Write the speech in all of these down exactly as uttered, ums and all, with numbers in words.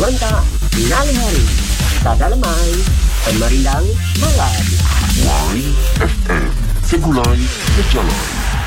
Serentak Nali Hari Tata Lemai Pemerindang Malam Y F M Segulai Sejalan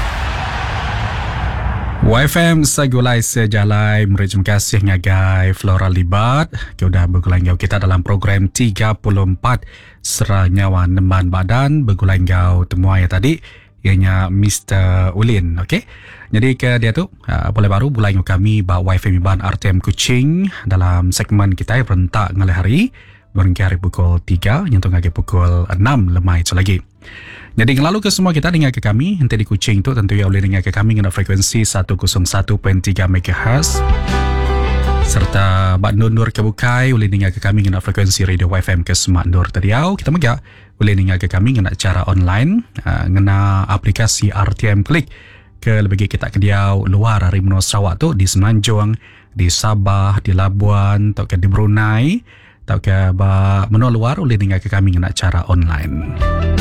Y F M Segulai Sejalai. Terima kasih ngagai Flora Libat. Kita bergulai kita dalam program tiga puluh empat Serah Nyawa Neman Badan. Bergulai temua ya tadi ianya Mister Ulin. Okey. Jadi ke dia tu uh, boleh baru bulai kami ba Y F M Iban R T M Kuching dalam segmen kita rentak ngalih hari berhenti hari pukul tiga yang tu ngagi pukul enam lemai lagi. Jadi lalu ke semua kita dengar ke kami nanti di Kuching tu tentu ya boleh dengar ke kami dengan frekuensi seratus satu perpuluhan tiga megahertz serta Bak Nur Nur ke Bukai boleh dengar ke kami dengan frekuensi radio Y F M ke Semak Nur Tadiau. Kita megak boleh dengar ke kami dengan cara online uh, ngena aplikasi R T M Klik ke lebih kita ke Diau luar dari Menua Sarawak tu di Semenanjung, di Sabah, di Labuan, atau ke di Brunei, atau ke menua luar boleh dengar ke kami dengan cara online.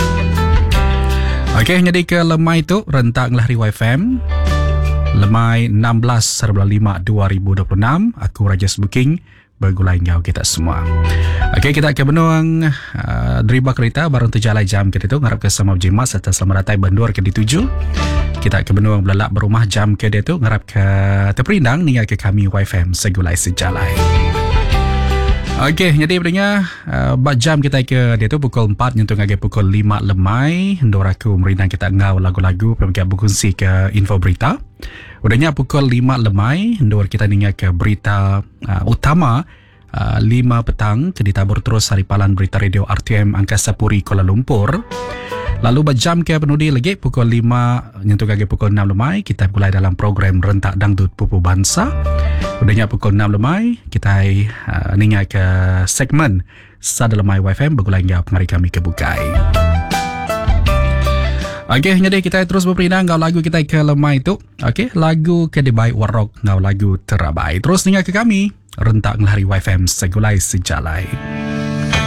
Okey, jadi ke lemai tu rentak ngelahri Y F M lemai enam belas lima dua ribu dua puluh enam. Aku Rajas Booking bergulai ngau kita semua. Okey, kita ke benuang uh, deriba kereta baru terjalai jam ke itu ngarap ke sama jimat serta selamat datang bandur ke dituju. Kita ke benuang belalak berumah jam ke dia tu ngarap ke terperindang ningal ke kami Y F M Segulai Sejalai. Okey, jadi sebenarnya uh, bak jam kita ke dia tu pukul empat nyentuh ngagi pukul lima lemai. Ndor aku merindang kita ngau lagu-lagu pemerintah berkongsi ke info berita. Udahnya pukul lima lemai, ndor kita dengar ke berita uh, utama uh, lima petang ke ditabur terus haripalan berita radio R T M Angkasa Puri Kuala Lumpur. Lalu berjam ke penudi lagi pukul lima nyentuh ngagi pukul enam lemai kita mulai dalam program Rentak Dangdut Pupu Bangsa. Udahnya pukul enam lemai kita uh, dengar ke segmen Sada Lemai Y F M bergulai ngau pengari kami ke Bukai. Okey, jadi kita terus berperindang ngau lagu kita ke lemai tu. Okey, lagu Kedebai Warok ngau lagu terabai. Terus dengar ke kami Rentak Ngelahari Y F M Segulai Sejalai.